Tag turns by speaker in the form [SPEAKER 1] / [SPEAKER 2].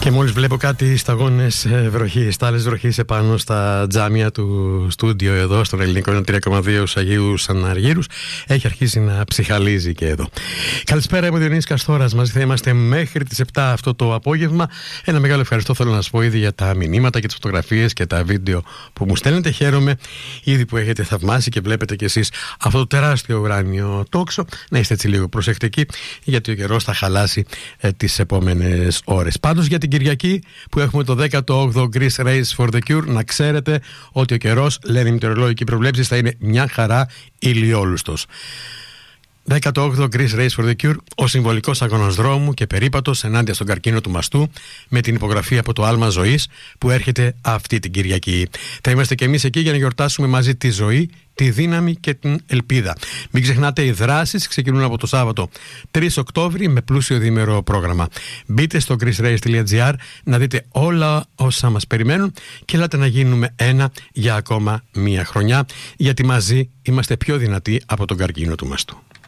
[SPEAKER 1] Και μόλις βλέπω κάτι σταγόνες βροχής, στάλες βροχής επάνω στα τζάμια του στούντιο εδώ στον Ελληνικό 3,2 στους Αγίους Αναργύρους, έχει αρχίσει να ψυχαλίζει και εδώ. Καλησπέρα, είμαι ο Διονύσης Καστόρας. Μαζί θα είμαστε μέχρι τις 7 αυτό το απόγευμα. Ένα μεγάλο ευχαριστώ θέλω να σας πω ήδη για τα μηνύματα και τις φωτογραφίες και τα βίντεο που μου στέλνετε. Χαίρομαι ήδη που έχετε θαυμάσει και βλέπετε κι εσείς αυτό το τεράστιο ουράνιο τόξο. Να είστε έτσι λίγο προσεκτικοί, γιατί ο καιρός θα χαλάσει τις επόμενες ώρες. Πάντως για την Κυριακή που έχουμε το 18ο Greece Race for the Cure, να ξέρετε ότι ο καιρός, λένε οι μετεωρολόγικοι προβλέψεις, θα είναι μια χαρά ηλιόλουστος. 18ο Greece Race for the Cure, ο συμβολικός αγώνας δρόμου και περίπατος ενάντια στον καρκίνο του μαστού, με την υπογραφή από το άλμα ζωής που έρχεται αυτή την Κυριακή. Θα είμαστε και εμείς εκεί για να γιορτάσουμε μαζί τη ζωή, τη δύναμη και την ελπίδα. Μην ξεχνάτε, οι δράσεις ξεκινούν από το Σάββατο 3 Οκτώβρη με πλούσιο διήμερο πρόγραμμα. Μπείτε στο greecerace.gr να δείτε όλα όσα μας περιμένουν και ελάτε να γίνουμε ένα για ακόμα μία χρονιά, γιατί μαζί είμαστε πιο δυνατοί από τον καρκίνο του μαστού.